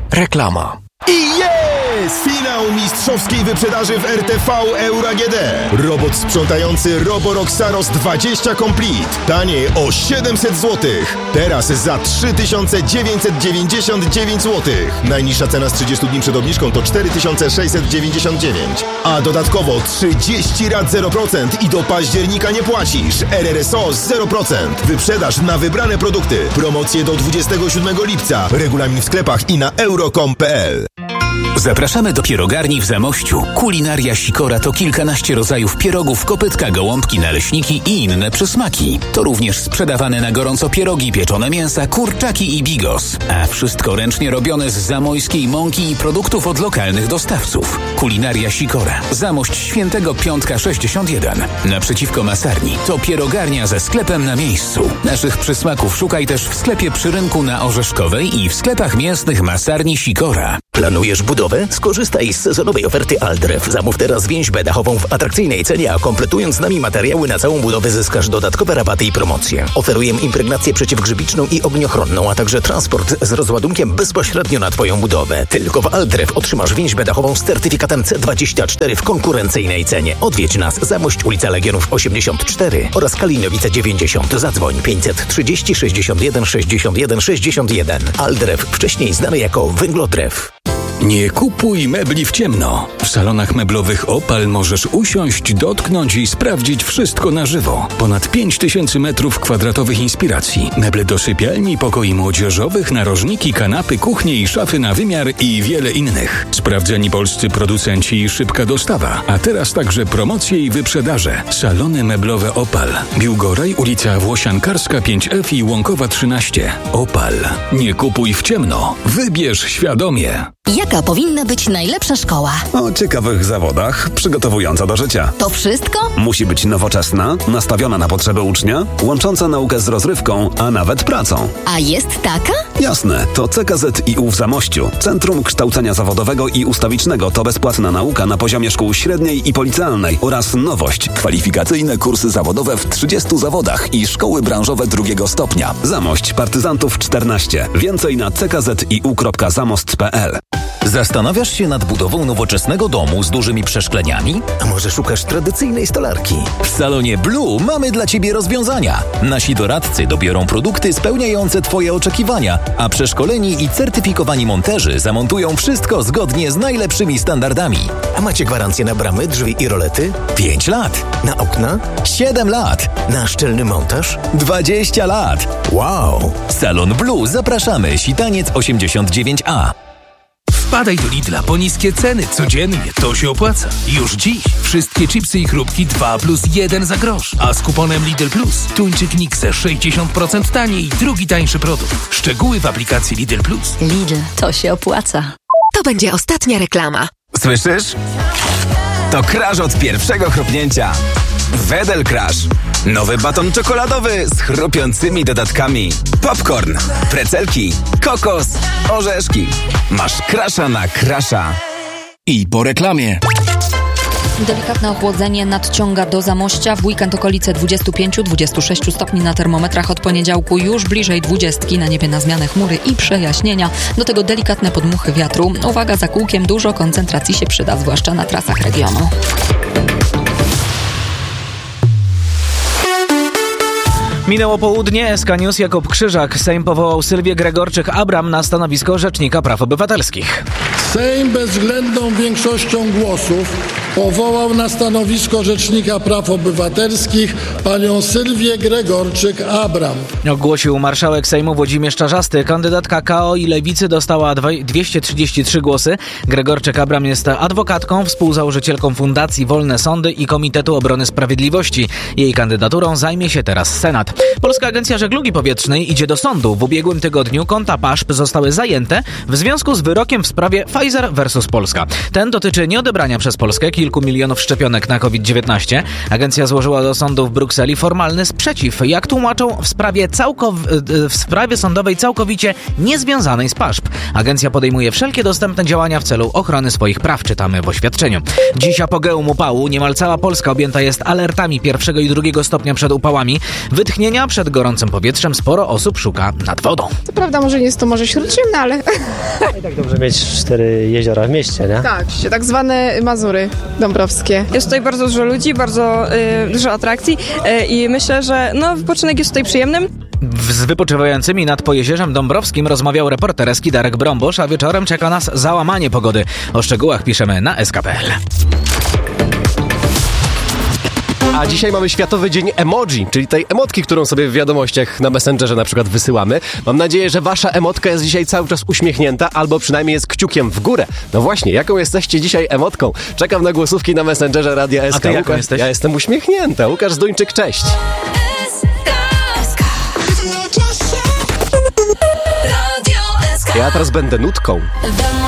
Reklama. I jest! Finał mistrzowskiej wyprzedaży w RTV Euro AGD. Robot sprzątający Roborock Saros 20 Complete. Taniej o 700 zł. Teraz za 3999 zł. Najniższa cena z 30 dni przed obniżką to 4699. A dodatkowo 30 rat 0% i do października nie płacisz. RRSO 0%. Wyprzedaż na wybrane produkty. Promocje do 27 lipca. Regulamin w sklepach i na euro.com.pl. Zapraszamy do pierogarni w Zamościu. Kulinaria Sikora to kilkanaście rodzajów pierogów, kopytka, gołąbki, naleśniki i inne przysmaki. To również sprzedawane na gorąco pierogi, pieczone mięsa, kurczaki i bigos. A wszystko ręcznie robione z zamojskiej mąki i produktów od lokalnych dostawców. Kulinaria Sikora. Zamość Świętego Piątka 61. Naprzeciwko masarni. To pierogarnia ze sklepem na miejscu. Naszych przysmaków szukaj też w sklepie przy rynku na Orzeszkowej i w sklepach mięsnych masarni Sikora. Planujesz budowę? Skorzystaj z sezonowej oferty Aldref. Zamów teraz więźbę dachową w atrakcyjnej cenie, a kompletując z nami materiały na całą budowę zyskasz dodatkowe rabaty i promocje. Oferujemy impregnację przeciwgrzybiczną i ogniochronną, a także transport z rozładunkiem bezpośrednio na Twoją budowę. Tylko w Aldref otrzymasz więźbę dachową z certyfikatem C24 w konkurencyjnej cenie. Odwiedź nas. Zamość, ulica Legionów 84 oraz Kalinowice 90. Zadzwoń 530 61 61 61. Aldref, wcześniej znany jako Węglodref. Nie kupuj mebli w ciemno. W salonach meblowych Opal możesz usiąść, dotknąć i sprawdzić wszystko na żywo. Ponad 5000 m2 inspiracji. Meble do sypialni, pokoi młodzieżowych, narożniki, kanapy, kuchnie i szafy na wymiar i wiele innych. Sprawdzeni polscy producenci i szybka dostawa. A teraz także promocje i wyprzedaże. Salony meblowe Opal. Biłgoraj, ulica Włosiankarska 5F i Łąkowa 13. Opal. Nie kupuj w ciemno. Wybierz świadomie. Jaka powinna być najlepsza szkoła? O ciekawych zawodach, przygotowująca do życia. To wszystko? Musi być nowoczesna, nastawiona na potrzeby ucznia, łącząca naukę z rozrywką, a nawet pracą. A jest taka? Jasne, to CKZiU w Zamościu. Centrum Kształcenia Zawodowego i Ustawicznego to bezpłatna nauka na poziomie szkół średniej i policealnej oraz nowość. Kwalifikacyjne kursy zawodowe w 30 zawodach i szkoły branżowe drugiego stopnia. Zamość, Partyzantów 14. Więcej na ckziu.zamost.pl. Zastanawiasz się nad budową nowoczesnego domu z dużymi przeszkleniami? A może szukasz tradycyjnej stolarki? W salonie Blue mamy dla Ciebie rozwiązania. Nasi doradcy dobiorą produkty spełniające Twoje oczekiwania, a przeszkoleni i certyfikowani monterzy zamontują wszystko zgodnie z najlepszymi standardami. A macie gwarancję na bramy, drzwi i rolety? 5 lat. Na okna? 7 lat. Na szczelny montaż? 20 lat. Wow! Salon Blue, zapraszamy. Sitaniec 89A. Wpadaj do Lidla po niskie ceny codziennie, to się opłaca. Już dziś wszystkie chipsy i chrupki 2+1 za grosz, a z kuponem Lidl Plus tuńczyk Nixe 60% taniej, drugi tańszy produkt. Szczegóły w aplikacji Lidl Plus. Lidl, to się opłaca. To będzie ostatnia reklama. Słyszysz? To crash od pierwszego chrupnięcia. Wedel Crash. Nowy baton czekoladowy z chrupiącymi dodatkami. Popcorn, precelki, kokos, orzeszki. Masz crasha na crasha. I po reklamie. Delikatne ochłodzenie nadciąga do Zamościa. W weekend okolice 25-26 stopni na termometrach. Od poniedziałku już bliżej 20. Na niebie na zmianę chmury i przejaśnienia. Do tego delikatne podmuchy wiatru. Uwaga, za kółkiem dużo koncentracji się przyda, zwłaszcza na trasach regionu. Minęło południe, SK News, Jakub Krzyżak. Sejm powołał Sylwię Gregorczyk-Abram na stanowisko Rzecznika Praw Obywatelskich. Sejm bezwzględną większością głosów powołał na stanowisko Rzecznika Praw Obywatelskich panią Sylwię Gregorczyk-Abram. Ogłosił marszałek Sejmu Włodzimierz Czarzasty. Kandydatka KO i Lewicy dostała 233 głosy. Gregorczyk-Abram jest adwokatką, współzałożycielką Fundacji Wolne Sądy i Komitetu Obrony Sprawiedliwości. Jej kandydaturą zajmie się teraz Senat. Polska Agencja Żeglugi Powietrznej idzie do sądu. W ubiegłym tygodniu konta PAŻP zostały zajęte w związku z wyrokiem w sprawie Pfizer versus Polska. Ten dotyczy nieodebrania przez Polskę kilku milionów szczepionek na COVID-19. Agencja złożyła do sądu w Brukseli formalny sprzeciw, jak tłumaczą, w sprawie sądowej całkowicie niezwiązanej z PAŻP. Agencja podejmuje wszelkie dostępne działania w celu ochrony swoich praw, czytamy w oświadczeniu. Dziś apogeum upału. Niemal cała Polska objęta jest alertami 1. i 2. stopnia przed upałami. Wytchnienia przed gorącym powietrzem sporo osób szuka nad wodą. To prawda, może nie jest to Morze Śródziemne, ale... I tak dobrze mieć 4 jeziora w mieście, nie? Tak zwane Mazury Dąbrowskie. Jest tutaj bardzo dużo ludzi, bardzo dużo atrakcji i myślę, że wypoczynek jest tutaj przyjemnym. Z wypoczywającymi nad Pojezierzem Dąbrowskim rozmawiał reporter Eski Darek Brąbosz, a wieczorem czeka nas załamanie pogody. O szczegółach piszemy na sk.pl. A dzisiaj mamy Światowy Dzień Emoji, czyli tej emotki, którą sobie w wiadomościach na Messengerze na przykład wysyłamy. Mam nadzieję, że wasza emotka jest dzisiaj cały czas uśmiechnięta, albo przynajmniej jest kciukiem w górę. No właśnie, jaką jesteście dzisiaj emotką? Czekam na głosówki na Messengerze Radia SK. A ty jaką jesteś? Ja jestem uśmiechnięta. Łukasz Zduńczyk, cześć. Ja teraz będę nutką.